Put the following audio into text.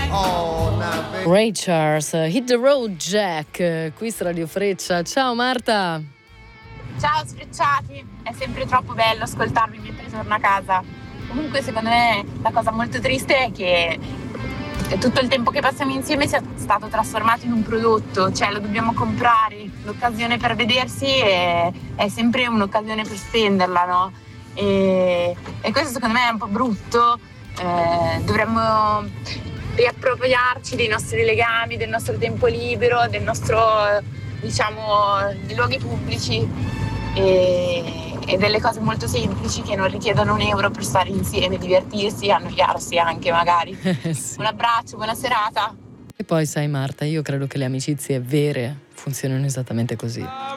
Ray Charles, Hit the Road Jack, qui su Radio Freccia. Ciao Marta. Ciao sfrecciati, è sempre troppo bello ascoltarvi mentre torno a casa. Comunque secondo me la cosa molto triste è che tutto il tempo che passiamo insieme sia stato trasformato in un prodotto, cioè lo dobbiamo comprare, l'occasione per vedersi è sempre un'occasione per spenderla, no? E questo secondo me è un po' brutto, dovremmo riappropriarci dei nostri legami, del nostro tempo libero, del nostro, dei luoghi pubblici e delle cose molto semplici che non richiedono un euro per stare insieme, divertirsi, annoiarsi anche magari. Sì. Un abbraccio, buona serata. E poi sai Marta, io credo che le amicizie vere funzionino esattamente così.